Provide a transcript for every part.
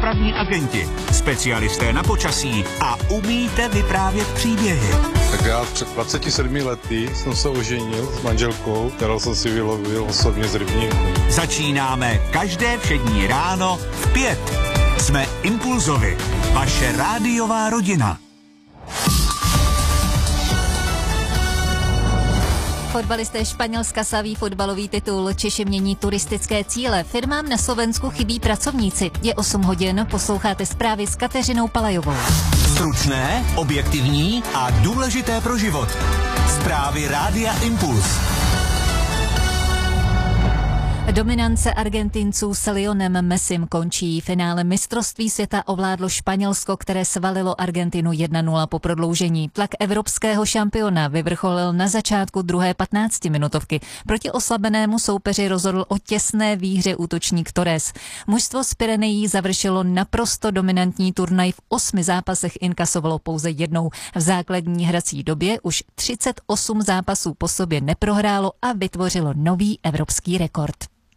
dopravní agenti, specialisté na počasí a umíte vyprávět příběhy. Tak já před 27 lety jsem se oženil s manželkou, kterou jsem si vylovil osobně z rybníku. Začínáme každé všední ráno v 5. Jsme Impulzovi, vaše rádiová rodina. Fotbalisté Španělska slaví fotbalový titul, Češi mění turistické cíle, firmám na Slovensku chybí pracovníci. Je 8 hodin, posloucháte zprávy s Kateřinou Palajovou. Stručné, objektivní a důležité pro život. Zprávy Rádia Impuls. Dominance Argentinců s Lionem Messim končí. Finále mistrovství světa ovládlo Španělsko, které svalilo Argentinu 1-0 po prodloužení. Tlak evropského šampiona vyvrcholil na začátku druhé 15-minutovky. Proti oslabenému soupeři rozhodl o těsné výhře útočník Torres. Mužstvo z Pyrenejí završilo naprosto dominantní turnaj, v 8 zápasech inkasovalo pouze jednou. V základní hrací době už 38 zápasů po sobě neprohrálo a vytvořilo nový evropský rekord.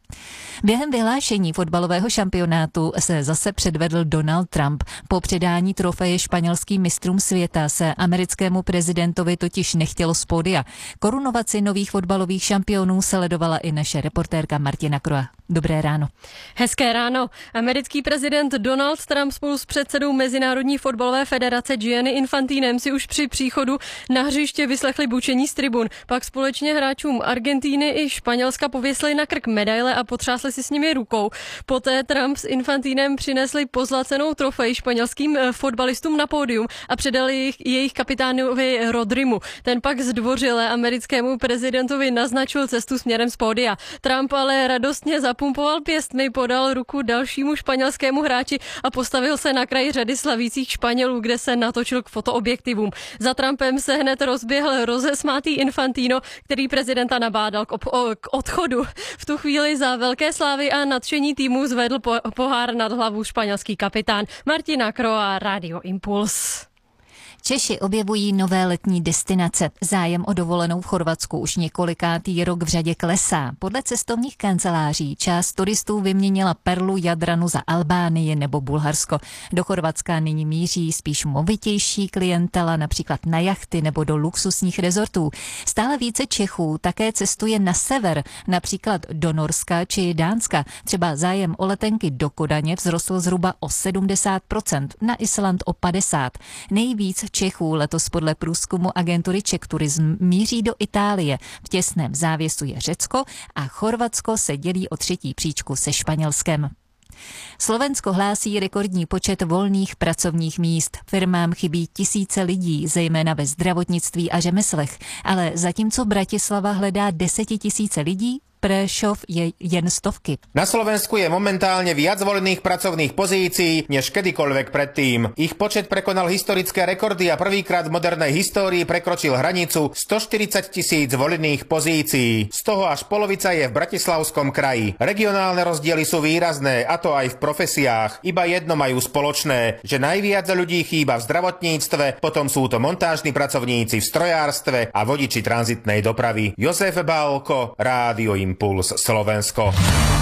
Během vyhlášení fotbalového šampionátu se zase předvedl Donald Trump. Po předání trofeje španělským mistrům světa se americkému prezidentovi totiž nechtělo z pódia. Korunovaci nových fotbalových šampionů sledovala i naše reportérka Martina Kroa. Dobré ráno. Hezké ráno. Americký prezident Donald Trump spolu s předsedou Mezinárodní fotbalové federace Gianni Infantinem si už při příchodu na hřiště vyslechli bučení z tribun. Pak společně hráčům Argentíny i Španělska pověsili na krk medaile a potřásli si s nimi rukou. Poté Trump s Infantinem přinesli pozlacenou trofej španělským fotbalistům na pódium a předali jejich kapitánovi Rodrimu. Ten pak zdvořile americkému prezidentovi naznačil cestu směrem z pódia. Trump ale radostně zapumpoval pěstmi, podal ruku dalšímu španělskému hráči a postavil se na kraji řady slavících Španělů, kde se natočil k fotoobjektivům. Za Trumpem se hned rozběhl rozesmátý Infantino, který prezidenta nabádal k odchodu. V tu chvíli za velké slávy a nadšení týmu zvedl pohár nad hlavu španělský kapitán. Martina Kroa, Radio Impuls. Češi objevují nové letní destinace. Zájem o dovolenou v Chorvatsku už několikátý rok v řadě klesá. Podle cestovních kanceláří část turistů vyměnila Perlu, Jadranu za Albánii nebo Bulharsko. Do Chorvatska nyní míří spíš movitější klientela, například na jachty nebo do luxusních rezortů. Stále více Čechů také cestuje na sever, například do Norska či Dánska. Třeba zájem o letenky do Kodaně vzrostl zhruba o 70%, na Island o 50%. Nejvíc Čechů letos podle průzkumu agentury Czech Tourism míří do Itálie. V těsném závěsu je Řecko a Chorvatsko se dělí o třetí příčku se Španělskem. Slovensko hlásí rekordní počet volných pracovních míst. Firmám chybí tisíce lidí, zejména ve zdravotnictví a řemeslech. Ale zatímco Bratislava hledá 10 000 lidí, Prešov je jen stovky. Na Slovensku je momentálne viac voľných pracovných pozícií než kedykoľvek predtým. Ich počet prekonal historické rekordy a prvýkrát v modernej histórii prekročil hranicu 140 000 voľných pozícií. Z toho až polovica je v Bratislavskom kraji. Regionálne rozdiely sú výrazné, a to aj v profesiách. Iba jedno majú spoločné, že najviac ľudí chýba v zdravotníctve, potom sú to montážni pracovníci v strojárstve a vodiči tranzitnej dopravy. Jozef Bálko, Rádio Impuls Slovensko.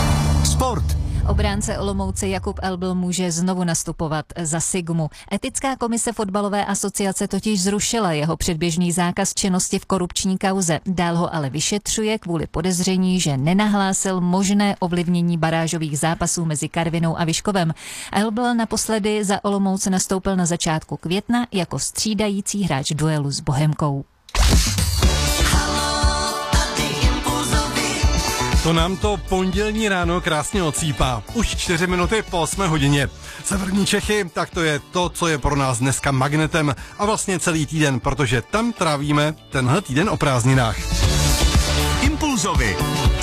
Sport. Obránce Olomouce Jakub Elbl může znovu nastupovat za Sigmu. Etická komise fotbalové asociace totiž zrušila jeho předběžný zákaz činnosti v korupční kauze. Dál ho ale vyšetřuje kvůli podezření, že nenahlásil možné ovlivnění barážových zápasů mezi Karvinou a Vyškovem. Elbl naposledy za Olomouc nastoupil na začátku května jako střídající hráč duelu s Bohemkou. To nám to pondělní ráno krásně ocípá. Už 4 minuty po 8 hodině. Severní Čechy, tak to je to, co je pro nás dneska magnetem a vlastně celý týden, protože tam trávíme tenhle týden o prázdninách. Impulzovi.